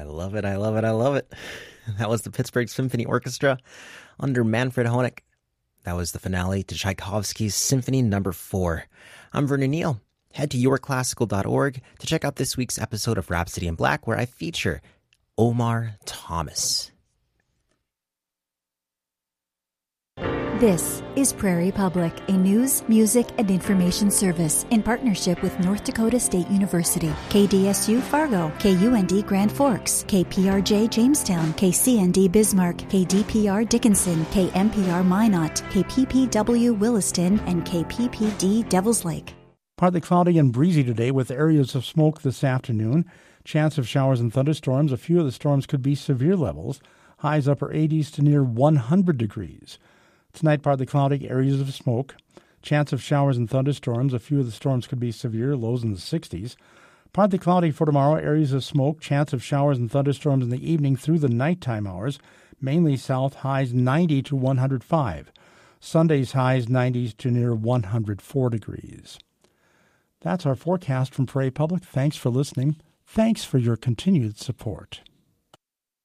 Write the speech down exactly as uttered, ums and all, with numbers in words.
love it, I love it, I love it. That was the Pittsburgh Symphony Orchestra under Manfred Honeck. That was the finale to Tchaikovsky's Symphony Number four. I'm Vernon Neal. Head to your classical dot org to check out this week's episode of Rhapsody in Black, where I feature Omar Thomas. This is Prairie Public, a news, music, and information service in partnership with North Dakota State University, K D S U Fargo, K U N D Grand Forks, K P R J Jamestown, K C N D Bismarck, K D P R Dickinson, K M P R Minot, K P P W Williston, and K P P D Devils Lake. Partly cloudy and breezy today with areas of smoke this afternoon. Chance of showers and thunderstorms. A few of the storms could be severe levels. Highs upper eighties to near one hundred degrees. Tonight, partly cloudy, areas of smoke. Chance of showers and thunderstorms. A few of the storms could be severe, lows in the sixties. Partly cloudy for tomorrow, areas of smoke. Chance of showers and thunderstorms in the evening through the nighttime hours. Mainly south, highs ninety to one hundred five. Sunday's highs nineties to near one hundred four degrees. That's our forecast from Prairie Public. Thanks for listening. Thanks for your continued support.